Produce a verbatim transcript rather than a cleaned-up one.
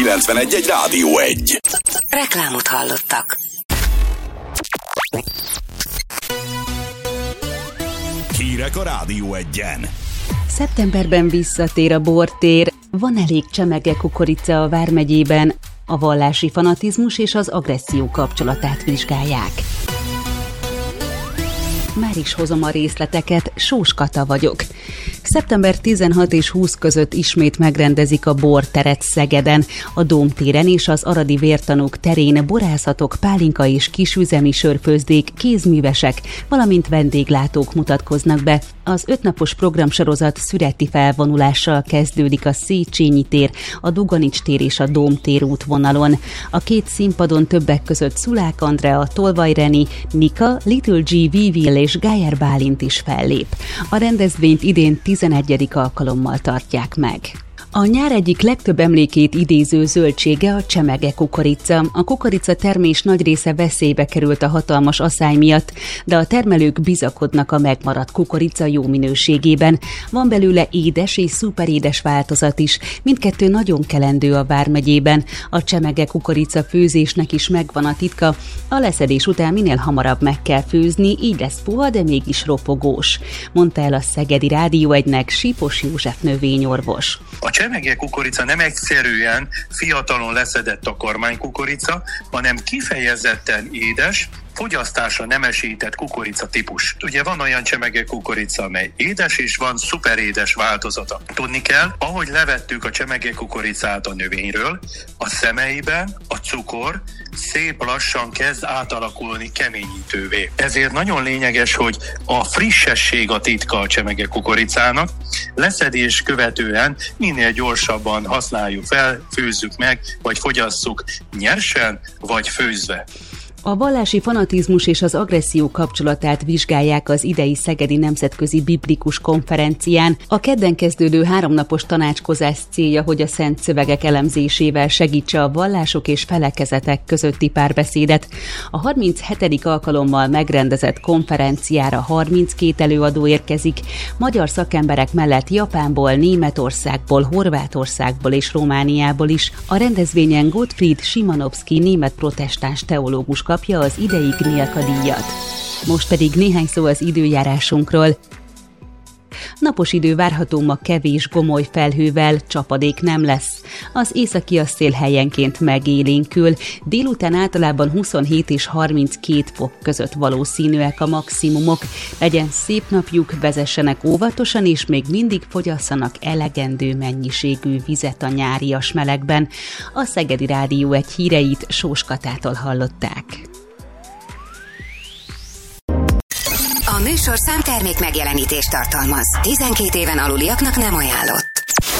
kilencvenegy egy Rádió egy. Reklámot hallottak. Hírek a Rádió egyen. Szeptemberben visszatér a bortér, van elég csemege kukorica a Vármegyében, a vallási fanatizmus és az agresszió kapcsolatát vizsgálják. Már is hozom a részleteket, Sós Kata vagyok. szeptember tizenhat és húsz között ismét megrendezik a borteret Szegeden. A Dómtéren és az Aradi Vértanúk terén borászatok, pálinka és kisüzemi sörfőzdék, kézművesek, valamint vendéglátók mutatkoznak be. Az ötnapos programsorozat szüreti felvonulással kezdődik a Széchenyi tér, a Duganics tér és a Dómtér útvonalon. A két színpadon többek között Szulák Andrea, Tolvaj Reni, Nika, Little G, Vivil és Gájer Bálint is fellép. A rendezvényt idén tizenegyedik alkalommal tartják meg. A nyár egyik legtöbb emlékét idéző zöldsége a csemege kukorica. A kukorica termés nagy része veszélybe került a hatalmas aszály miatt, de a termelők bizakodnak a megmaradt kukorica jó minőségében. Van belőle édes és szuperédes változat is, mindkettő nagyon kelendő a Vármegyében. A csemege kukorica főzésnek is megvan a titka. A leszedés után minél hamarabb meg kell főzni, így lesz puha, de mégis ropogós, mondta el a Szegedi Rádió egynek Sípos József növényorvos. A csemege kukorica nem egyszerűen fiatalon leszedett takarmánykukorica, hanem kifejezetten édes, fogyasztásra nemesített kukorica típus. Ugye van olyan csemege kukorica, amely édes, és van szuperédes változata. Tudni kell, ahogy levettük a csemege kukoricát a növényről, a szemeiben a cukor szép lassan kezd átalakulni keményítővé. Ezért nagyon lényeges, hogy a frissesség a titka a csemege kukoricának. Leszedés követően minél gyorsabban használjuk fel, főzzük meg, vagy fogyasszuk nyersen, vagy főzve. A vallási fanatizmus és az agresszió kapcsolatát vizsgálják az idei Szegedi Nemzetközi Biblikus Konferencián. A kedden kezdődő háromnapos tanácskozás célja, hogy a szent szövegek elemzésével segítse a vallások és felekezetek közötti párbeszédet. A harminchetedik alkalommal megrendezett konferenciára harminckét előadó érkezik, magyar szakemberek mellett Japánból, Németországból, Horvátországból és Romániából is. A rendezvényen Gottfried Szymanowski német protestáns teológus kapja az idei Gnilka díjat. Most pedig néhány szó az időjárásunkról. Napos idő várható ma kevés gomoly felhővel, csapadék nem lesz. Az északi szél helyenként megélénkül, délután általában huszonhét és harminckét fok között valószínűek a maximumok. Legyen szép napjuk, vezessenek óvatosan, és még mindig fogyasszanak elegendő mennyiségű vizet a nyárias melegben. A Szegedi Rádió egy híreit Sós Katától hallották. A műsorszám termék megjelenítést tartalmaz. tizenkét éven aluliaknak nem ajánlott.